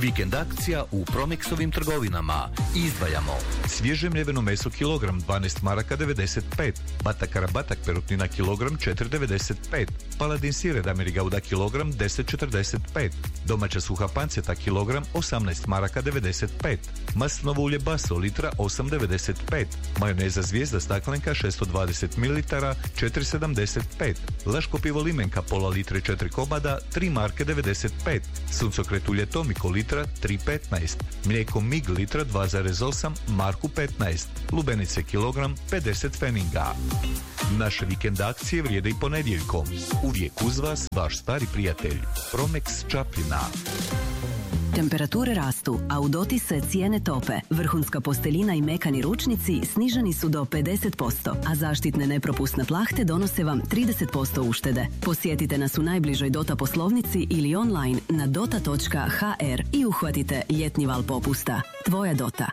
Vikend akcija u Promexovim trgovinama. Izdvajamo svježe mljeveno meso kilogram 12 maraka 95, batakara batak perutnina kilogram 4,95, paladin sire Dameri Gouda kilogram 10,45, domaća suha panceta kilogram 18 maraka 95, maslinovo ulje Baso litra 8,95, majoneza Zvijezda staklenka 620 ml 4,75, Laško pivo Limenka pola litre 4 komada 3 marke 95, suncokret ulje Tomiko litra 3,15, mlijeko Mig litra 2,8 marku 15, lubenice kilogram 50 pfeninga. Naše vikend akcije vrijede i ponedjeljkom. Uvijek uz vas vaš stari prijatelj Promex Čapljina. Temperature rastu, a u dotisce cijene tope. Vrhunska posteljina i mekani ručnici sniženi su do 50%, a zaštitne nepropusne plahte donose vam 30% uštede. Posjetite nas u najbližoj Dota poslovnici ili online na dota.hr i uhvatite ljetni val popusta. Tvoja Dota.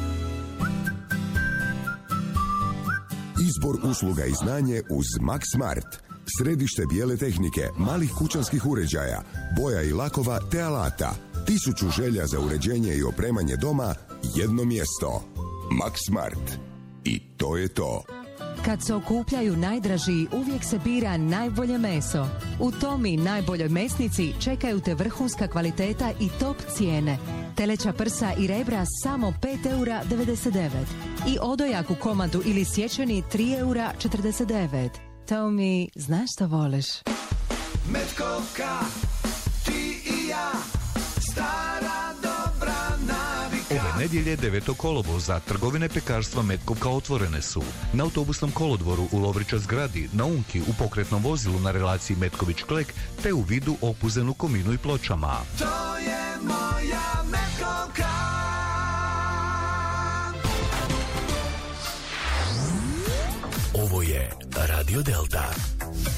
Izbor usluga i znanje uz Max Smart. Središte bijele tehnike, malih kućanskih uređaja, boja i lakova te alata. 1000 želja za uređenje i opremanje doma, jedno mjesto. Max Smart. I to je to. Kad se okupljaju najdraži, uvijek se bira najbolje meso. U Tomi najboljoj mesnici čekaju te vrhunska kvaliteta i top cijene. Teleća prsa i rebra samo 5,99 € i odojak u komadu ili sječeni 3,49 €. Tomi, znaš što voliš? Metkovka, ti i ja, stara dobra navika. Ove nedjelje 9. kolovoza trgovine pekarstva Metkovka otvorene su na autobusnom kolodvoru u Lovrića zgradi, na Unki, u pokretnom vozilu na relaciji Metković-Klek, te u Vidu, Opuzenu, Kominu i Pločama. To je moja Metkovka. Ovo je Radio Delta.